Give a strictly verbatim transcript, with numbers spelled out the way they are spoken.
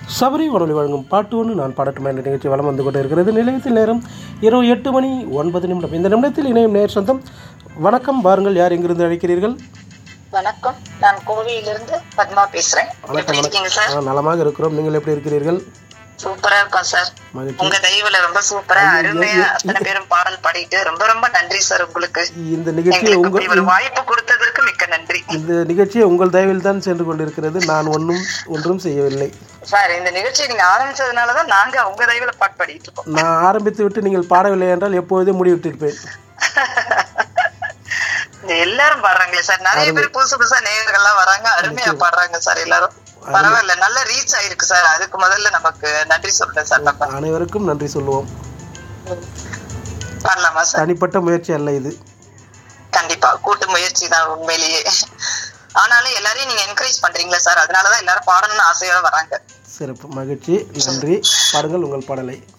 சபரி வானொலி வழங்கும் பாட்டு ஒன்று நான் பாடட்டுமா என்ற நிகழ்ச்சி வலம் வந்து கொண்டு இருக்கிறது. நிலையத்தில் நேரம் இரவு எட்டு மணி ஒன்பது நிமிடம். இந்த நிமிடத்தில் இணையும் நேர் சொந்தம். வணக்கம், வாருங்கள். யார் எங்கிருந்து அழைக்கிறீர்கள்? வணக்கம், நான் கோவையிலிருந்து பத்மா பேசுறேன். வணக்கம். வணக்கம், நலமாக இருக்கிறோம். நீங்கள் எப்படி இருக்கிறீர்கள்? சூப்பரா இருக்கும் சார். உங்க தயவுல ரொம்ப சூப்பரா அருமையா அத்தனை பேரும் பாடல் பாடிட்டு ரொம்ப ரொம்ப நன்றி சார். உங்களுக்கு இந்த நிகழ்ச்சியை உங்கள் வாய்ப்பு கொடுத்ததற்கு மிக்க நன்றி. இந்த நிகழ்ச்சியை உங்கள் தயவில் தான் சென்று கொண்டிருக்கிறது. நான் ஒன்றும் ஒன்றும் செய்யவில்லை சார். இந்த நிகழ்ச்சியை நீங்க ஆரம்பிச்சதுனாலதான் நாங்க உங்க தயவுல பாட்டு பாடிட்டு இருக்கோம். நான் ஆரம்பித்து விட்டு நீங்கள் பாடவில்லை என்றால் எப்போதே முடிவிட்டிருப்பேன். எல்லாரும் பாடுறாங்களே சார், நிறைய பேர் புதுசு புதுசா நேயர்கள்லாம் வராங்க, அருமையா பாடுறாங்க சார். எல்லாரும் பரவாயில்ல, நல்ல ரீச் ஆயிருக்கு சார். அதுக்கு முதல்ல நமக்கு நன்றி சொல்றேன் சார். நம்ம அனைவருக்கும் நன்றி சொல்லுவோம். பாடலாமா சார்? தனிப்பட்ட முயற்சி அல்ல இது, கண்டிப்பா கூட்டு முயற்சி தான் உண்மையிலேயே. ஆனாலும் எல்லாரையும் நீங்க என்கரேஜ் பண்றீங்களா சார், அதனாலதான் எல்லாரும் பாடணும்னு ஆசையோட வராங்க. சிறப்பு, மகிழ்ச்சி, நன்றி. பாடுங்கள் உங்கள் பாடலை.